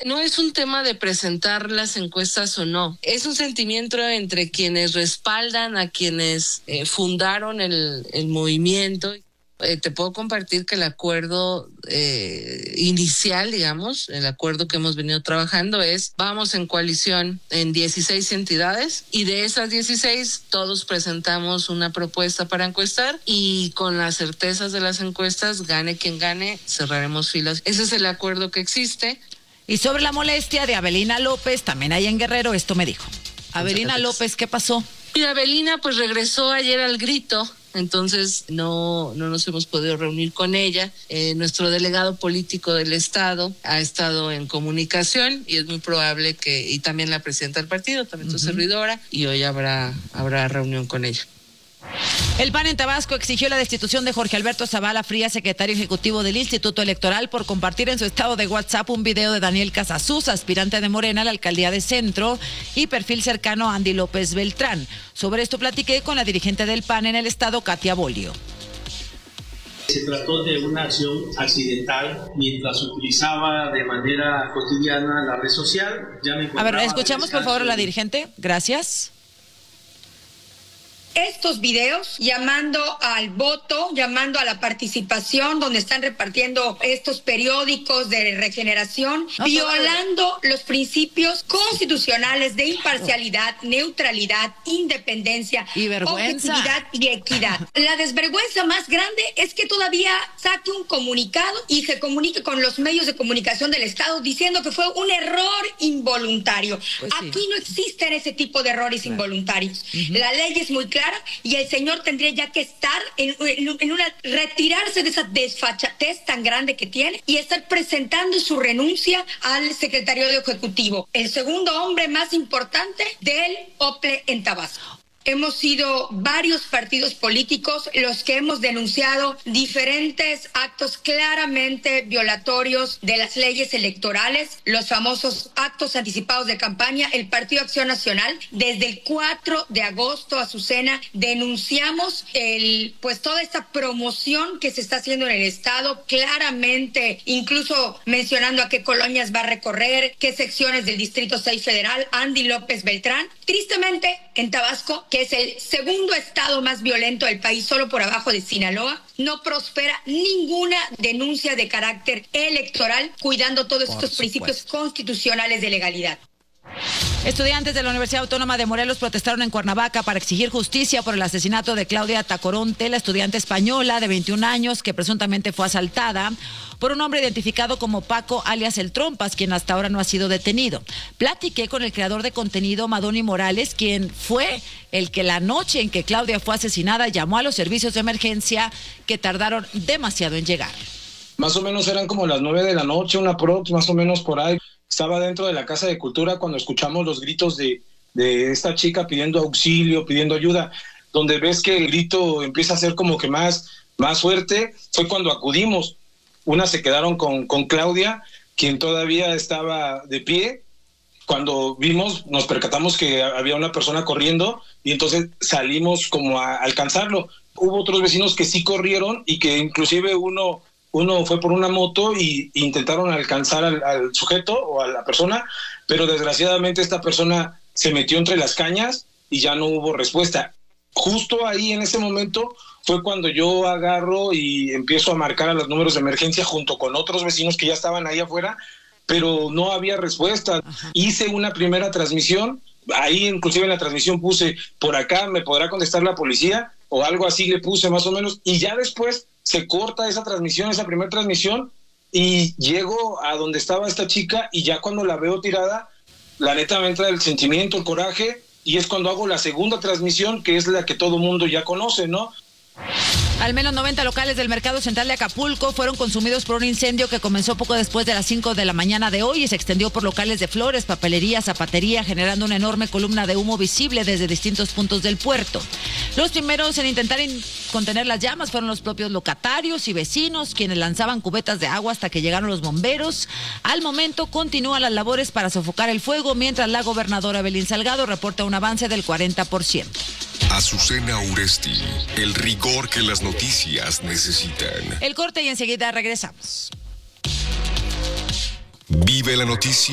No es un tema de presentar las encuestas o no. Es un sentimiento entre quienes respaldan a quienes fundaron el movimiento. Te puedo compartir que el acuerdo inicial, digamos, el acuerdo que hemos venido trabajando es, vamos en coalición en 16 entidades y de esas 16 todos presentamos una propuesta para encuestar y con las certezas de las encuestas, gane quien gane, cerraremos filas. Ese es el acuerdo que existe. Y sobre la molestia de Avelina López, también ahí en Guerrero, esto me dijo. Avelina López, ¿qué pasó? Mira, Avelina pues regresó ayer al grito. Entonces no nos hemos podido reunir con ella. Nuestro delegado político del Estado ha estado en comunicación y es muy probable que, y también la presidenta del partido, también su servidora, y hoy habrá reunión con ella. El PAN en Tabasco exigió la destitución de Jorge Alberto Zavala Frías, secretario ejecutivo del Instituto Electoral, por compartir en su estado de WhatsApp un video de Daniel Casasus, aspirante de Morena a la alcaldía de Centro, y perfil cercano a Andy López Beltrán. Sobre esto platiqué con la dirigente del PAN en el estado, Katia Bolio. Se trató de una acción accidental mientras utilizaba de manera cotidiana la red social. A ver, escuchamos por favor a la dirigente. Gracias. Estos videos llamando al voto, llamando a la participación, donde están repartiendo estos periódicos de regeneración, violando los principios constitucionales de imparcialidad, neutralidad, independencia, objetividad y equidad. La desvergüenza más grande es que todavía saque un comunicado y se comunique con los medios de comunicación del Estado diciendo que fue un error involuntario. Pues sí. Aquí no existen ese tipo de errores involuntarios. La ley es muy clara y el señor tendría ya que estar retirarse de esa desfachatez tan grande que tiene y estar presentando su renuncia al secretariado ejecutivo, el segundo hombre más importante del OPLE en Tabasco. Hemos sido varios partidos políticos los que hemos denunciado diferentes actos claramente violatorios de las leyes electorales, los famosos actos anticipados de campaña. El Partido Acción Nacional, desde el 4 de agosto, Azucena, denunciamos toda esta promoción que se está haciendo en el Estado, claramente, incluso mencionando a qué colonias va a recorrer, qué secciones del Distrito 6 Federal, Andy López Beltrán. Tristemente, en Tabasco, que es el segundo estado más violento del país, solo por abajo de Sinaloa, no prospera ninguna denuncia de carácter electoral, cuidando todos estos principios constitucionales de legalidad. Estudiantes de la Universidad Autónoma de Morelos protestaron en Cuernavaca para exigir justicia por el asesinato de Claudia Tacoronte, la estudiante española de 21 años que presuntamente fue asaltada por un hombre identificado como Paco, alias El Trompas, quien hasta ahora no ha sido detenido. Platiqué con el creador de contenido, Madoni Morales, quien fue el que la noche en que Claudia fue asesinada llamó a los servicios de emergencia que tardaron demasiado en llegar. Más o menos eran como las 9 de la noche, una prox, más o menos por ahí. Estaba dentro de la Casa de Cultura cuando escuchamos los gritos de esta chica pidiendo auxilio, pidiendo ayuda. Donde ves que el grito empieza a ser como que más fuerte, fue cuando acudimos. Unas se quedaron con Claudia, quien todavía estaba de pie. Cuando vimos, nos percatamos que había una persona corriendo y entonces salimos como a alcanzarlo. Hubo otros vecinos que sí corrieron y que inclusive uno fue por una moto y intentaron alcanzar al sujeto o a la persona, pero desgraciadamente esta persona se metió entre las cañas y ya no hubo respuesta. Justo ahí en ese momento fue cuando yo agarro y empiezo a marcar a los números de emergencia junto con otros vecinos que ya estaban ahí afuera, pero no había respuesta. Hice una primera transmisión, ahí inclusive en la transmisión puse, por acá me podrá contestar la policía, o algo así le puse más o menos, y ya después se corta esa transmisión, esa primera transmisión, y llego a donde estaba esta chica, y ya cuando la veo tirada, la neta me entra el sentimiento, el coraje, y es cuando hago la segunda transmisión, que es la que todo mundo ya conoce, ¿no? Al menos 90 locales del Mercado Central de Acapulco fueron consumidos por un incendio que comenzó poco después de las 5 de la mañana de hoy y se extendió por locales de flores, papelería, zapatería, generando una enorme columna de humo visible desde distintos puntos del puerto. Los primeros en intentar contener las llamas fueron los propios locatarios y vecinos, quienes lanzaban cubetas de agua hasta que llegaron los bomberos. Al momento continúan las labores para sofocar el fuego, mientras la gobernadora Evelyn Salgado reporta un avance del 40%. Azucena Uresti, el rigor que las noticias necesitan. El corte y enseguida regresamos. Vive la noticia.